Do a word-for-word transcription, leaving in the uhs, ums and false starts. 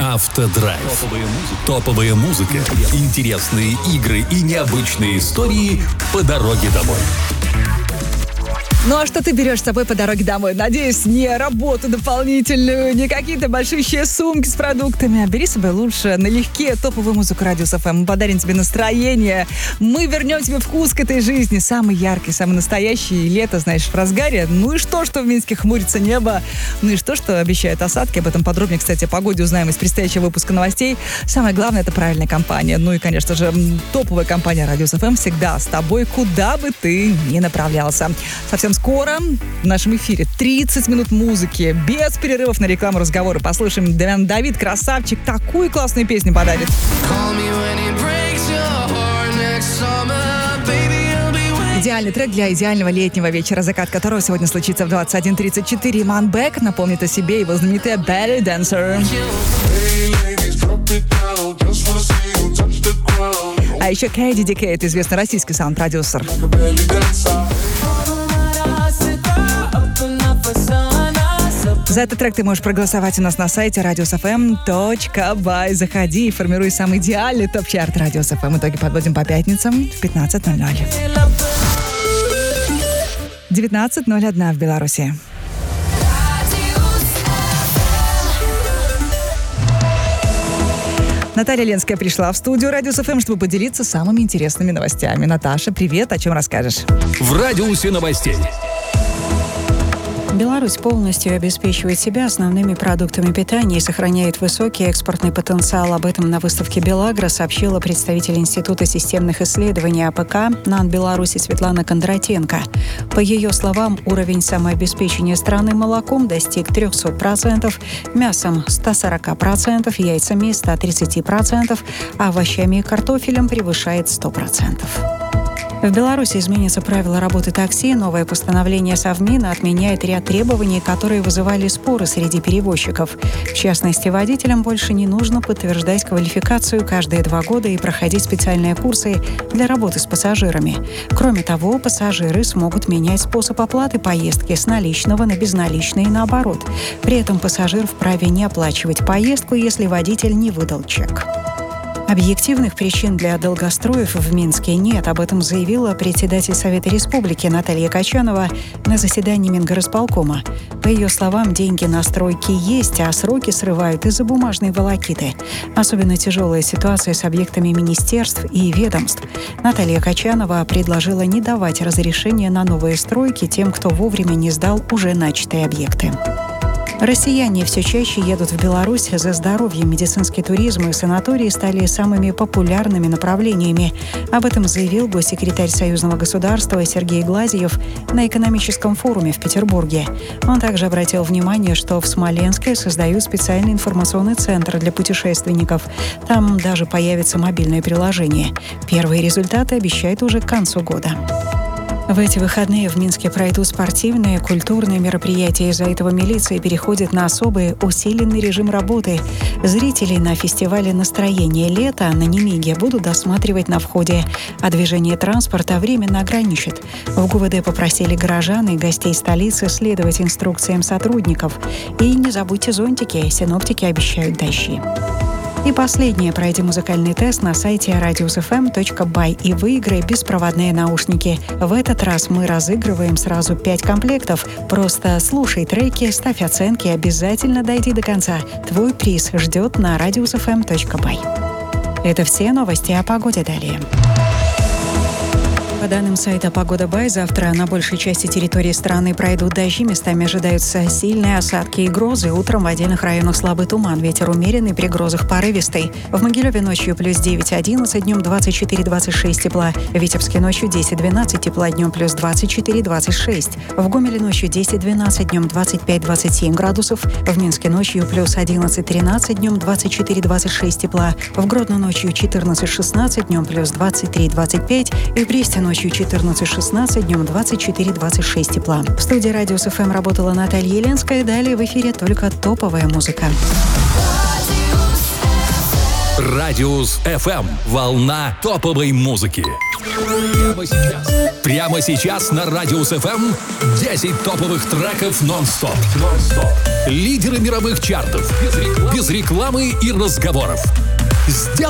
Автодрайв. Топовая музыка, интересные игры и необычные истории по дороге домой. Ну а что ты берешь с собой по дороге домой? Надеюсь, не работу дополнительную, не какие-то большущие сумки с продуктами. А бери с собой лучше налегке топовую музыку Радиус эф эм. Мы подарим тебе настроение. Мы вернем тебе вкус к этой жизни. Самый яркий, самый настоящий. Лето, знаешь, в разгаре. Ну и что, что в Минске хмурится небо? Ну и что, что обещают осадки? Об этом подробнее, кстати, о погоде узнаем из предстоящего выпуска новостей. Самое главное — это правильная компания. Ну и, конечно же, топовая компания Радиус эф эм всегда с тобой, куда бы ты ни направлялся. Совсем скоро в нашем эфире тридцать минут музыки без перерывов на рекламу, разговоры. Послушаем, Дэвид Давид, красавчик, такую классную песню подарит. Идеальный трек для идеального летнего вечера, закат которого сегодня случится в двадцать один тридцать четыре. Ман Бек напомнит о себе, его знаменитая Belly Dancer. А еще Кей Ди Дикейт, известный российский саунд-продюсер. За этот трек ты можешь проголосовать у нас на сайте радиус эф эм точка бай. Заходи и формируй самый идеальный топ-чарт Радиус эф эм. Итоги подводим по пятницам в пятнадцать ноль ноль. девятнадцать ноль один в Беларуси. Наталья Ленская пришла в студию Радиус эф эм, чтобы поделиться самыми интересными новостями. Наташа, привет, о чем расскажешь? В радиусе новостей. Беларусь полностью обеспечивает себя основными продуктами питания и сохраняет высокий экспортный потенциал. Об этом на выставке «Белагро» сообщила представитель Института системных исследований А Пэ Ка НАН Беларуси Светлана Кондратенко. По ее словам, уровень самообеспечения страны молоком достиг триста процентов, мясом – сто сорок процентов, яйцами – сто тридцать процентов, а овощами и картофелем превышает сто процентов. В Беларуси изменятся правила работы такси. Новое постановление Совмина отменяет ряд требований, которые вызывали споры среди перевозчиков. В частности, водителям больше не нужно подтверждать квалификацию каждые два года и проходить специальные курсы для работы с пассажирами. Кроме того, пассажиры смогут менять способ оплаты поездки с наличного на безналичный и наоборот. При этом пассажир вправе не оплачивать поездку, если водитель не выдал чек. Объективных причин для долгостроев в Минске нет. Об этом заявила председатель Совета Республики Наталья Качанова на заседании Мингорисполкома. По ее словам, деньги на стройки есть, а сроки срывают из-за бумажной волокиты. Особенно тяжелая ситуация с объектами министерств и ведомств. Наталья Качанова предложила не давать разрешения на новые стройки тем, кто вовремя не сдал уже начатые объекты. Россияне все чаще едут в Беларусь за здоровьем. Медицинский туризм и санатории стали самыми популярными направлениями. Об этом заявил госсекретарь Союзного государства Сергей Глазьев на экономическом форуме в Петербурге. Он также обратил внимание, что в Смоленске создают специальный информационный центр для путешественников. Там даже появится мобильное приложение. Первые результаты обещают уже к концу года. В эти выходные в Минске пройдут спортивные, культурные мероприятия. Из-за этого милиция переходит на особый усиленный режим работы. Зрителей на фестивале «Настроение лета» на Немиге будут досматривать на входе, а движение транспорта временно ограничат. В ГУ вэ дэ попросили горожан и гостей столицы следовать инструкциям сотрудников. И не забудьте зонтики, синоптики обещают дожди. И последнее. Пройди музыкальный тест на сайте радиус эф эм точка бай и выиграй беспроводные наушники. В этот раз мы разыгрываем сразу пять комплектов. Просто слушай треки, ставь оценки и обязательно дойди до конца. Твой приз ждет на радиус эф эм точка бай. Это все новости о погоде. Далее. По данным сайта «Погода Бай», завтра на большей части территории страны пройдут дожди, местами ожидаются сильные осадки и грозы. Утром в отдельных районах слабый туман, ветер умеренный, при грозах порывистый. В Могилеве ночью плюс девять одиннадцать, днем двадцать четыре двадцать шесть тепла. В Витебске ночью десять двенадцать тепла, днем плюс двадцать четыре двадцать шесть. В Гомеле ночью десять двенадцать, днем двадцать пять двадцать семь градусов. В Минске ночью плюс одиннадцать тринадцать, днем двадцать четыре двадцать шесть тепла. В Гродно ночью четырнадцать шестнадцать, днем плюс двадцать три двадцать пять. И в Бресте ночью четырнадцать шестнадцать, днем двадцать четыре двадцать шесть тепла. В студии Радиус эф эм работала Наталья Ленская. Далее в эфире только топовая музыка. Радиус эф эм. Волна топовой музыки. Прямо сейчас. Прямо сейчас на Радиус эф эм десять топовых треков нон-стоп. нон-стоп. Лидеры мировых чартов. Без рекламы, без рекламы и разговоров. Сделай